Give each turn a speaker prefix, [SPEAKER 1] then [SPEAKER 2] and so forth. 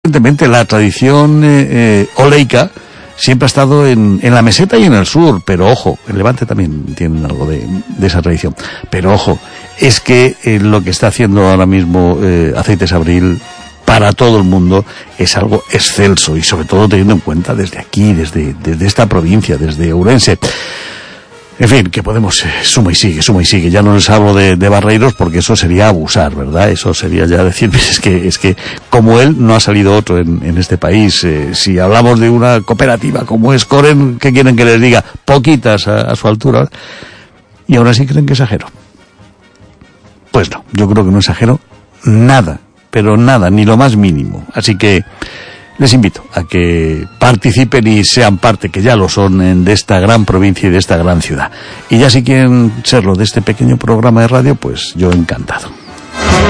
[SPEAKER 1] Evidentemente la tradición oleica siempre ha estado en la meseta y en el sur, pero ojo, el Levante también tiene algo de esa tradición, pero ojo, es que lo que está haciendo ahora mismo Aceites Abril para todo el mundo es algo excelso, y sobre todo teniendo en cuenta desde aquí, desde esta provincia, desde Ourense. En fin, que Podemos suma y sigue. Ya no les hablo de Barreiros porque eso sería abusar, ¿verdad? Eso sería ya decir, es que como él no ha salido otro en este país. Si hablamos de una cooperativa como es Coren, ¿qué quieren que les diga? Poquitas a su altura. Y ahora sí creen que exagero. Pues no, yo creo que no exagero nada, pero nada, ni lo más mínimo. Así que les invito a que participen y sean parte, que ya lo son, de esta gran provincia y de esta gran ciudad. Y ya si quieren serlo de este pequeño programa de radio, pues yo encantado.